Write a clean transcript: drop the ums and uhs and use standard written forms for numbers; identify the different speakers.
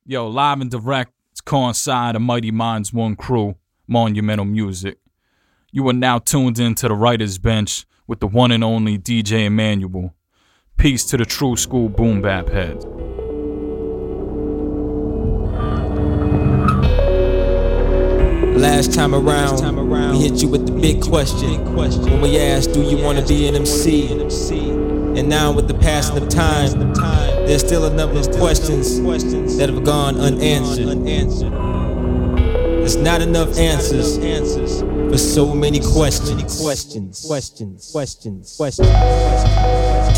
Speaker 1: Yo, live and direct, it's coincide a Mighty Minds One crew, Monumental Music. You are now tuned in to the Writer's Bench with the one and only DJ Emmanuel. Peace to the true school boom bap heads.
Speaker 2: Last time around, we hit you with the big question. When we asked, do you want to be an MC? And now with the passing of time, there's still a number of questions that have gone unanswered. There's not enough answers for so many questions.